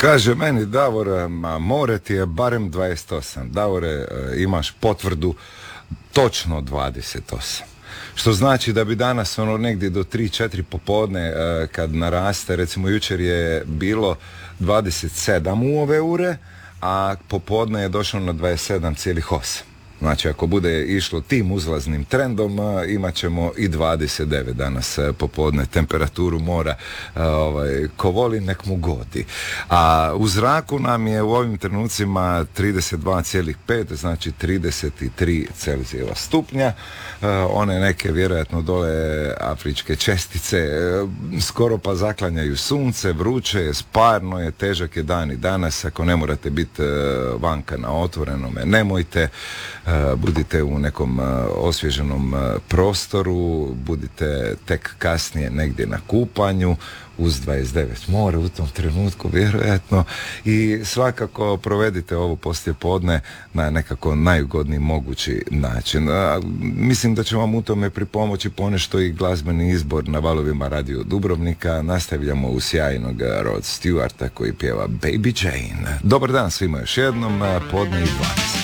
Kaže meni Davor, more ti je barem 28. Davore, imaš potvrdu točno 28. Što znači da bi danas negdje do 3-4 popodne kad naraste, recimo jučer je bilo 27 u ove ure, a popodne je došlo na 27,8. Znači ako bude išlo tim uzlaznim trendom imat ćemo i 29 danas popodne temperaturu mora. Ko voli nek mu godi. A u zraku nam je u ovim trenucima 32,5, znači 33 Celzijeva stupnja. One neke vjerojatno dole afričke čestice skoro pa zaklanjaju sunce, vruće je, sparno je, težak je dan i danas. Ako ne morate biti vanka na otvorenome, nemojte. Budite u nekom osvježenom prostoru, budite tek kasnije negdje na kupanju uz 29 more u tom trenutku vjerojatno i svakako provedite ovo poslijepodne na nekako najugodniji mogući način. Mislim da će vam u tome pripomoći ponešto i glazbeni izbor na valovima Radio Dubrovnika. Nastavljamo u sjajnog Rod Stewarta koji pjeva Baby Jane. Dobar dan svima još jednom, podne i 12.